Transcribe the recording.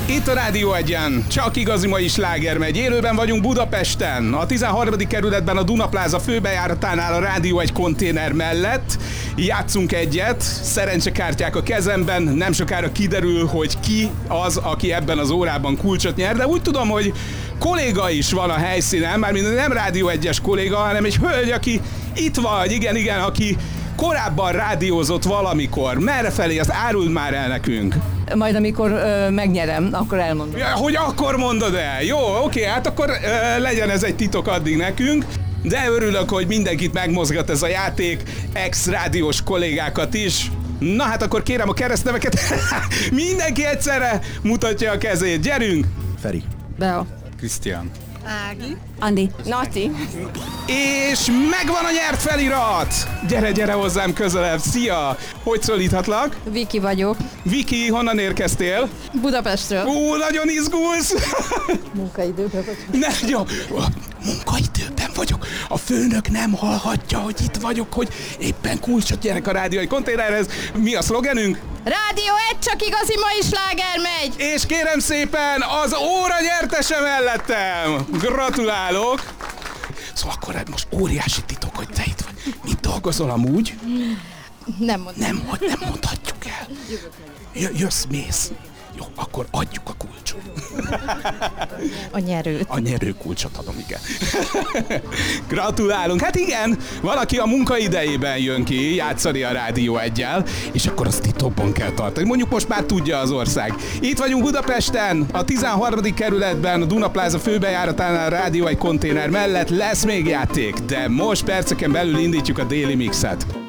Itt a Rádió 1-en, csak igazi mai sláger megy. Élőben vagyunk Budapesten, a 13. kerületben a Dunapláza főbejáratánál a Rádió 1 konténer mellett. Játszunk egyet, szerencsekártyák a kezemben, nem sokára kiderül, hogy ki az, aki ebben az órában kulcsot nyer, de úgy tudom, hogy kolléga is van a helyszínen, mármint nem Rádió 1-es kolléga, hanem egy hölgy, aki itt vagy, igen, aki korábban rádiózott valamikor. Merre felé? Azt áruld már el nekünk. Majd amikor megnyerem, akkor elmondom. Ja, hogy akkor mondod el? Jó, oké, hát akkor legyen ez egy titok addig nekünk. De örülök, hogy mindenkit megmozgat ez a játék, ex-rádiós kollégákat is. Na hát akkor kérem a keresztneveket. Mindenki egyszerre mutatja a kezét. Gyerünk! Feri. Bea. Krisztián. Ági. Andi. Nati. És megvan a nyert felirat! Gyere hozzám közelebb, szia! Hogy szólíthatlak? Viki vagyok. Viki, honnan érkeztél? Budapestről. Nagyon izgulsz! Munkaidőben vagy. Ne, jó, munkaidőben vagyok. A főnök nem hallhatja, hogy itt vagyok, hogy éppen kulcsot nyerek a rádiói konténerhez. Mi a szlogenünk? Rádió 1, csak igazi mai sláger megy! És kérem szépen, az óra nyertese mellettem! Gratulálok! Szóval akkor most óriási titok, hogy te itt vagy. Mit dolgozol amúgy? Nem mondom. Nem mondhatjuk el. Jössz, mész. Jó, akkor adjuk a kulcsot. A nyerőt. A nyerő kulcsot adom, igen. Gratulálunk. Hát igen, valaki a munkaidejében jön ki játszani a Rádió 1-jel, és akkor azt titokban kell tartani. Mondjuk most már tudja az ország. Itt vagyunk Budapesten, a 13. kerületben, a Dunapláza főbejáratánál a Rádió 1 konténer mellett lesz még játék, de most perceken belül indítjuk a déli mixet.